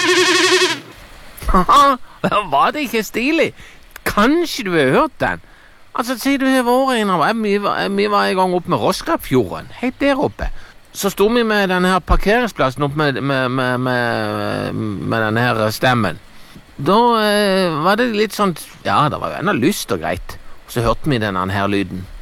Haha, var det ikke stilig? Kanskje du har hørt den? Altså, siden du har vært innom, vi var i gang opp med Roskapfjorden, helt der oppe. Så sto vi med denne her parkeringsplassen opp med denne her stemmen. Da var det litt sånn, ja, det var jo enda lyst og greit. Så hørte vi denne her lyden.